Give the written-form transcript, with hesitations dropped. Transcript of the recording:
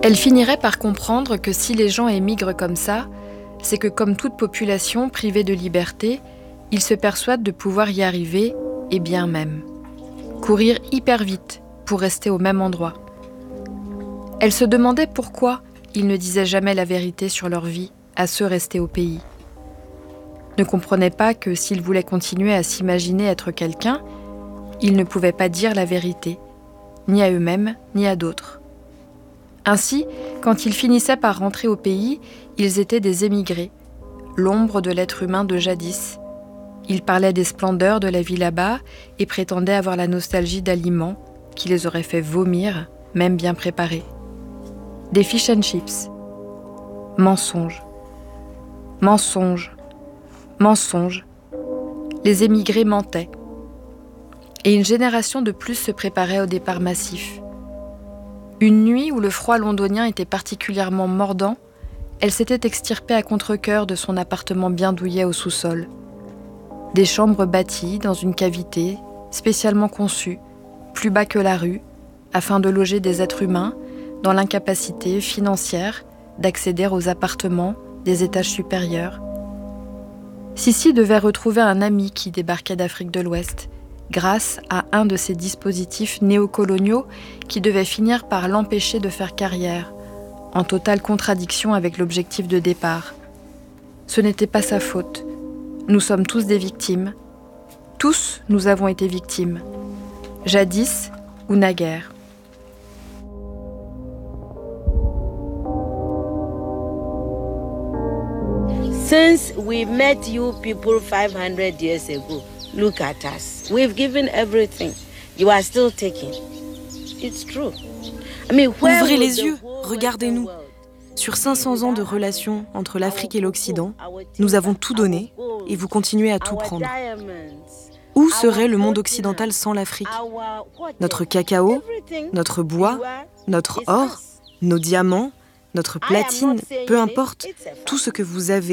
Elle finirait par comprendre que si les gens émigrent comme ça, c'est que comme toute population privée de liberté, ils se persuadent de pouvoir y arriver, et bien même. Courir hyper vite pour rester au même endroit. Elle se demandait pourquoi ils ne disaient jamais la vérité sur leur vie à ceux restés au pays. Ne comprenait pas que s'ils voulaient continuer à s'imaginer être quelqu'un, ils ne pouvaient pas dire la vérité, ni à eux-mêmes, ni à d'autres. Ainsi, quand ils finissaient par rentrer au pays, ils étaient des émigrés, l'ombre de l'être humain de jadis. Ils parlaient des splendeurs de la vie là-bas et prétendaient avoir la nostalgie d'aliments qui les auraient fait vomir, même bien préparés. Des fish and chips. Mensonges. Mensonges. Mensonges. Les émigrés mentaient. Et une génération de plus se préparait au départ massif. Une nuit où le froid londonien était particulièrement mordant, elle s'était extirpée à contre-cœur de son appartement bien douillet au sous-sol. Des chambres bâties dans une cavité spécialement conçue, plus bas que la rue, afin de loger des êtres humains dans l'incapacité financière d'accéder aux appartements des étages supérieurs. Sissi devait retrouver un ami qui débarquait d'Afrique de l'Ouest, grâce à un de ces dispositifs néocoloniaux qui devaient finir par l'empêcher de faire carrière, en totale contradiction avec l'objectif de départ. Ce n'était pas sa faute. Nous sommes tous des victimes. Tous, nous avons été victimes. Jadis ou naguère. Since we met you people 500 years ago, look at us. We've given everything. You are still taking. It's true. Ouvrez les yeux, regardez-nous. Sur 500 ans de relations entre l'Afrique et l'Occident, nous avons tout donné et vous continuez à tout prendre. Où serait le monde occidental sans l'Afrique ? Notre cacao, notre bois, notre or, nos diamants, notre platine, peu importe, tout ce que vous avez